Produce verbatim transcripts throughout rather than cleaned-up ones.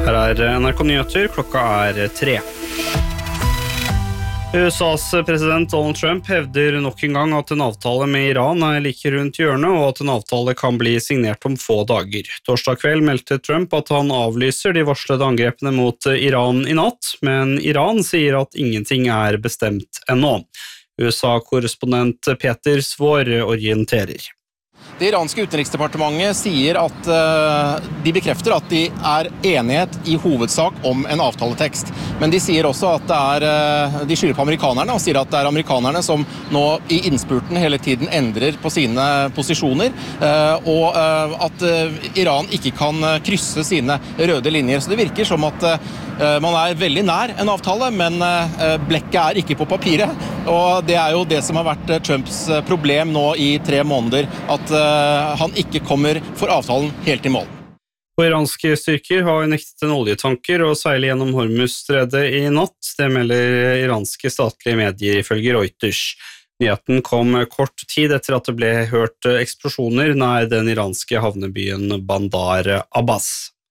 Her er N R K Nyheter, klokka er tre. U S A's president Donald Trump hevder nok en gang at en avtale med Iran er like rundt hjørnet, og at en avtale kan bli signert om få dager. Torsdag kveld meldte Trump at han avlyser de varslede angrepene mot Iran i natt, men Iran sier at ingenting er bestemt ennå. U S A-korrespondent Peter Svår orienterer. Det iranske utenriksdepartementet sier at uh, de bekrefter at de er enighet i hovedsak om en avtaletekst. Men de sier også at det er, uh, de skylder på amerikanerne og sier at det er amerikanerne som nå i innspurten hele tiden endrer på sine posisjoner, uh, og uh, at uh, Iran ikke kan uh, krysse sine røde linjer. Så det virker som at uh, man er veldig nær en avtale, men uh, blekket er ikke på papiret. Og det er jo det som har vært uh, Trumps problem nå i tre måneder, at uh, han ikke kommer for avtalen helt i mål. Og iranske styrker har nektet en oljetanker å seile gjennom Hormuz-stredet i natt. Det melder iranske statlige medier ifølge Reuters. Nyheten kom kort tid etter at det ble hørt eksplosjoner nær den iranske havnebyen Bandar Abbas.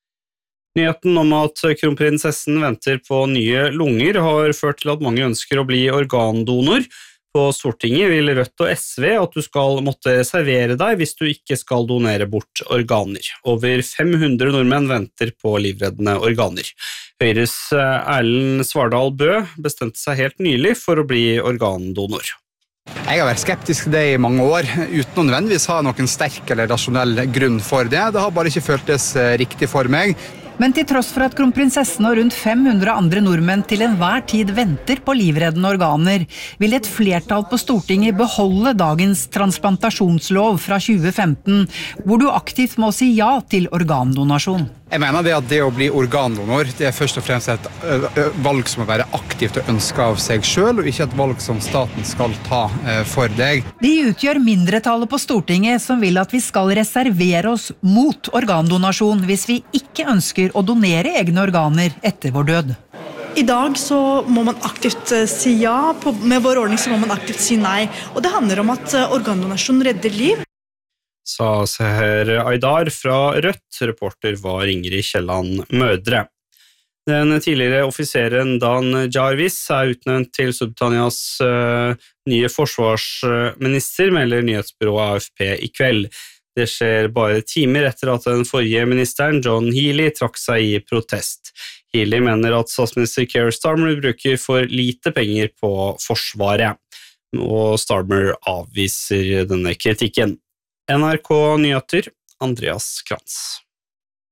Nyheten om at kronprinsessen venter på nye lunger har ført til at mange ønsker å bli organdonor. På Stortinget vil Rødt og S V at du skal måtte reservere deg hvis du ikke skal donere bort organer. Over fem hundre nordmenn venter på livreddende organer. Høyres Erlend Svardal Bø bestemte seg helt nylig for å bli organdonor. Jeg har vært skeptisk til det i mange år, uten å nødvendigvis ha noen sterk eller rasjonell grunn for det. Det har bare ikke føltes riktig for meg. Men til tross for at kronprinsessen og rundt fem hundre andre nordmenn til enhver tid venter på livreddende organer, vil et flertall på Stortinget beholde dagens transplantasjonslov fra tjue femten, hvor du aktivt må si ja til organdonasjon. Jeg mener det at det å bli organdonor, det er først og fremst et valg som må være aktivt og ønsket av seg selv, og ikke et valg som staten skal ta for deg. De utgjør mindretallet på Stortinget som vil at vi skal reservere oss mot organdonasjon hvis vi ikke ønsker å donere egne organer etter vår død. I dag så må man aktivt si ja, med vår ordning så må man aktivt si nei, og det handler om at organdonasjon redder liv. Sa Seher Aydar fra Rødt, reporter var Ingrid Kielland Mødre. Den tidligere offiseren Dan Jarvis er utnevnt til Storbritannias uh, nye forsvarsminister, melder nyhetsbyrået A F P i kveld. Det skjer bare timer etter at den forrige ministeren, John Healey, trakk seg i protest. Healey mener at statsminister Keir Starmer bruker for lite penger på forsvaret, og Starmer avviser denne kritikken. N R K Nyheter, Andreas Krantz.